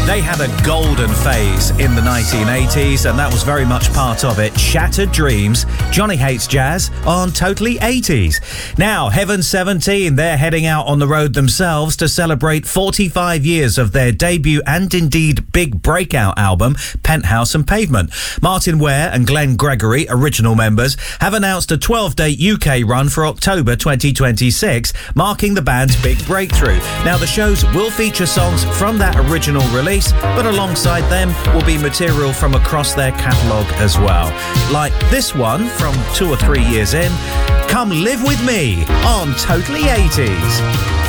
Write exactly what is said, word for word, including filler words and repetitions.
They had a golden phase in the nineteen eighties, and that was very much part of it. Shattered Dreams, Johnny Hates Jazz on Totally eighties. Now, Heaven seventeen, they're heading out on the road themselves to celebrate forty-five years of their debut and indeed big breakout album, Penthouse and Pavement. Martin Ware and Glenn Gregory, original members, have announced a twelve-date U K run for October twenty twenty-six, marking the band's big breakthrough. Now, the shows will feature songs from that original release, but alongside them will be material from across their catalogue as well. Like this one from two or three years in, Come Live With Me on Totally eighties.